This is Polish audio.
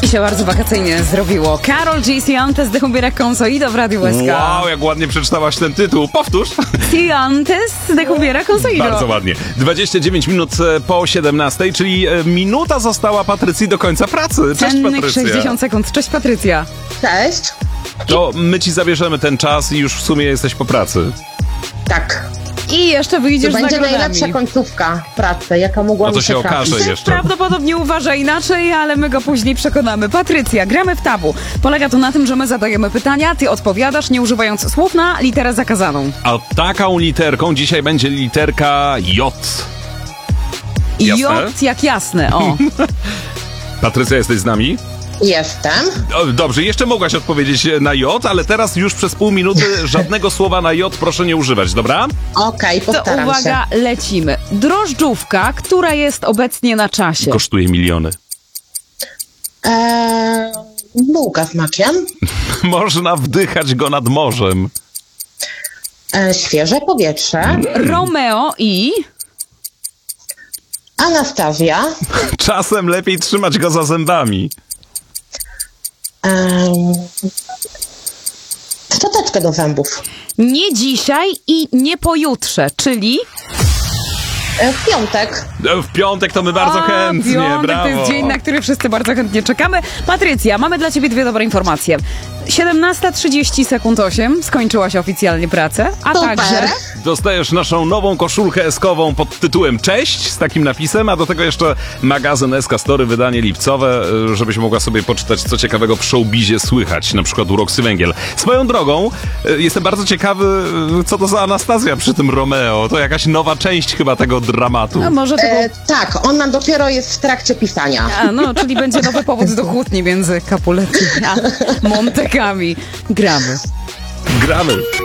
I się bardzo wakacyjnie zrobiło. Karol G. Ciantes de Cumbieras Consoido w Radiu SK. Wow, jak ładnie przeczytałaś ten tytuł. Powtórz. Ciantes de Cumbieras Consoido. Bardzo ładnie. 29 minut po 17, czyli minuta została Patrycji do końca pracy. Cześć, Cennych Patrycja. 60 sekund. Cześć, Patrycja. Cześć. To my ci zabierzemy ten czas i już w sumie jesteś po pracy. Tak. I jeszcze wyjdziesz To z będzie nagrodami. najlepsza końcówka pracy, jaka mogła No to mi się się okaże trafić. jeszcze. Prawdopodobnie uważa inaczej, ale my go później przekonamy. Patrycja, gramy w tabu. Polega to na tym, że my zadajemy pytania, ty odpowiadasz, nie używając słów na literę zakazaną. A taką literką dzisiaj będzie literka J. Jasne? J jak jasne, o. Patrycja, jesteś z nami? Jestem. Dobrze, jeszcze mogłaś odpowiedzieć na J, ale teraz już przez pół minuty żadnego słowa na J proszę nie używać, dobra? Okej, To postaram uwaga, się. lecimy. Drożdżówka, która jest obecnie na czasie. Kosztuje miliony. Bułka z makiem. Można wdychać go nad morzem. Świeże powietrze. Romeo i... Anastazja. Czasem lepiej trzymać go za zębami. Szczoteczkę do zębów. Nie dzisiaj i nie pojutrze, czyli... W piątek. W piątek to my bardzo chętnie, piątek brawo. to jest dzień, na który wszyscy bardzo chętnie czekamy. Patrycja, mamy dla ciebie dwie dobre informacje. 17:30 sekund 8 skończyła się oficjalnie pracę, a Super. także... Dostajesz naszą nową koszulkę eskową pod tytułem Cześć z takim napisem, a do tego jeszcze magazyn SK Story, wydanie lipcowe, żebyś mogła sobie poczytać, co ciekawego w showbizie słychać, na przykład u Roxy Węgiel. Swoją drogą, jestem bardzo ciekawy, co to za Anastazja przy tym Romeo. To jakaś nowa część chyba tego dramatu. A może tego... Tak, ona dopiero jest w trakcie pisania. A, no, czyli będzie nowy powód do kłótni między Capuletti a Montekami. Gramy. Gramy.